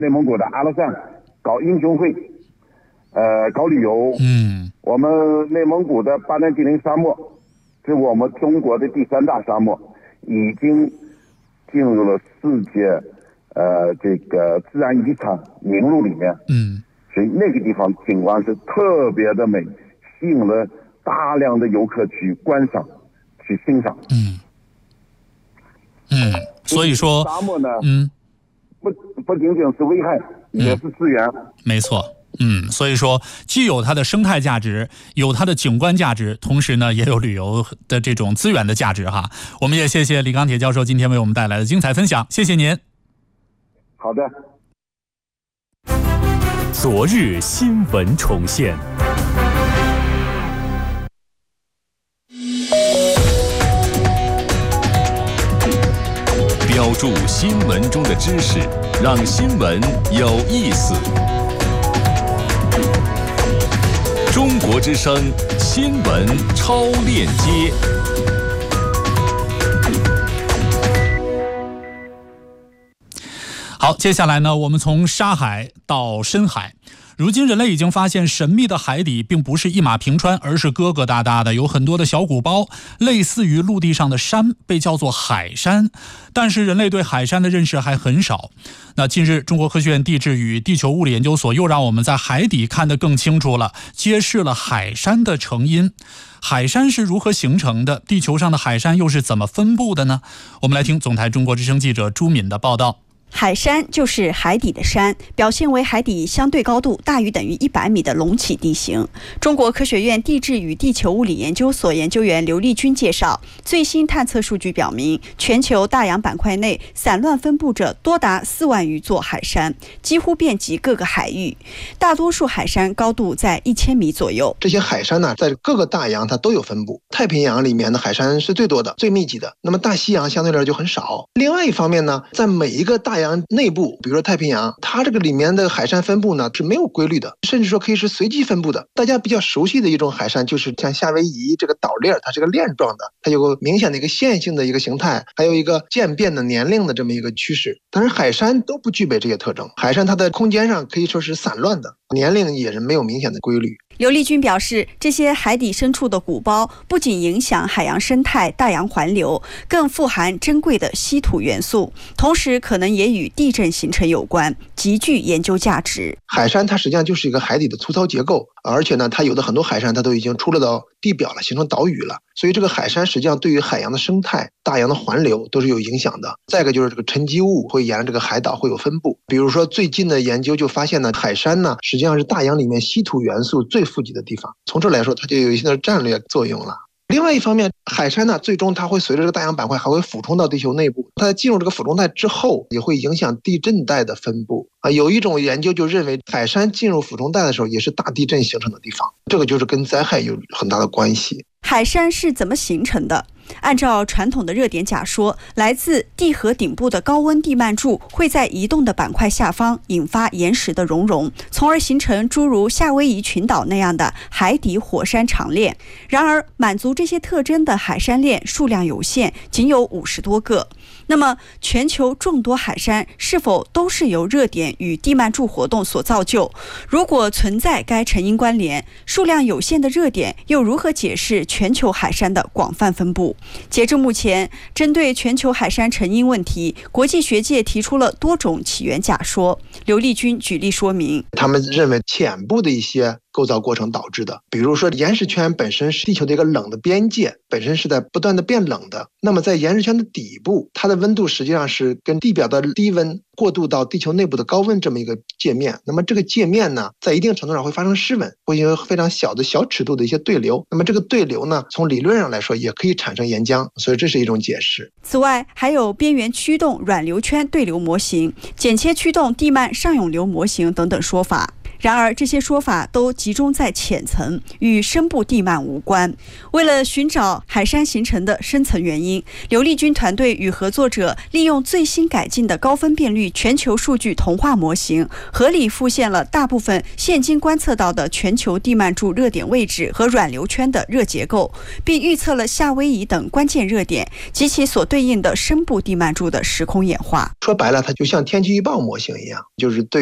内蒙古的阿勒善搞英雄会，搞旅游。我们内蒙古的巴丹吉林沙漠是我们中国的第3大沙漠，已经进入了世界这个自然遗产名录里面。所以那个地方景观是特别的美，吸引了大量的游客去观赏、去欣赏。 所以说沙漠呢，不仅仅是危害，也是资源。 没错。所以说既有它的生态价值，有它的景观价值，同时呢也有旅游的这种资源的价值哈。我们也谢谢李钢铁教授今天为我们带来的精彩分享，谢谢您。 好的。 昨日新闻重现。标注新闻中的知识，让新闻有意思。中国之声新闻超链接。 好，接下来呢，我们从沙海到深海。如今人类已经发现，神秘的海底并不是一马平川，而是疙疙瘩瘩的，有很多的小鼓包，类似于陆地上的山，被叫做海山。但是人类对海山的认识还很少。那近日，中国科学院地质与地球物理研究所又让我们在海底看得更清楚了，揭示了海山的成因。海山是如何形成的？地球上的海山又是怎么分布的呢？我们来听总台中国之声记者朱敏的报道。 海山就是海底的山，表现为海底相对高度大于等于100米的隆起地形。中国科学院地质与地球物理研究所研究员刘立军介绍，最新探测数据表明，全球大洋板块内散乱分布着多达4万余座海山，几乎遍及各个海域。大多数海山高度在1000米左右。 这些海山呢，在各个大洋它都有分布。太平洋里面的海山是最多的、最密集的，那么大西洋相对来说就很少。另外一方面呢，在每一个大洋内部，比如说太平洋，它这个里面的海山分布呢是没有规律的，甚至说可以是随机分布的。大家比较熟悉的一种海山就是像夏威夷这个岛链，它是个链状的，它有个明显的一个线性的一个形态，还有一个渐变的年龄的这么一个趋势。但是海山都不具备这些特征，海山它的空间上可以说是散乱的，年龄也是没有明显的规律。 刘立军表示，这些海底深处的鼓包不仅影响海洋生态、大洋环流，更富含珍贵的稀土元素，同时可能也与地震形成有关，极具研究价值。 海山它实际上就是一个海底的粗糙结构，而且呢，它有的很多海山它都已经出了到地表了，形成岛屿了，所以这个海山实际上对于海洋的生态、大洋的环流都是有影响的。再一个就是这个沉积物会沿着这个海岛会有分布，比如说最近的研究就发现呢，海山呢实际上是大洋里面稀土元素最富集的地方，从这来说它就有一些的战略作用了。另外一方面，海山呢，最终它会随着这个大洋板块还会俯冲到地球内部，它进入这个俯冲带之后，也会影响地震带的分布有一种研究就认为，海山进入俯冲带的时候，也是大地震形成的地方，这个就是跟灾害有很大的关系。 海山是怎么形成的？按照传统的热点假说，来自地核顶部的高温地幔柱会在移动的板块下方引发岩石的熔融，从而形成诸如夏威夷群岛那样的海底火山长链。然而，满足这些特征的海山链数量有限，仅有50多个。那么，全球众多海山是否都是由热点与地幔柱活动所造就？如果存在该成因关联，数量有限的热点又如何解释全球海山的广泛分布？截至目前，针对全球海山成因问题，国际学界提出了多种起源假说。刘立军举例说明， 他们认为浅部的一些构造过程导致的，比如说岩石圈本身是地球的一个冷的边界，本身是在不断的变冷的，那么在岩石圈的底部，它的温度实际上是跟地表的低温过渡到地球内部的高温这么一个界面，那么这个界面呢，在一定程度上会发生失温，会有非常小的小尺度的一些对流，那么这个对流呢，从理论上来说也可以产生岩浆，所以这是一种解释。 此外，还有边缘驱动软流圈对流模型、剪切驱动地幔上涌流模型等等说法。 然而，这些说法都集中在浅层，与深部地幔无关。为了寻找海山形成的深层原因，刘立军团队与合作者利用最新改进的高分辨率全球数据同化模型，合理复现了大部分现今观测到的全球地幔柱热点位置和软流圈的热结构，并预测了夏威夷等关键热点及其所对应的深部地幔柱的时空演化。 说白了，它就像天气预报模型一样，就是对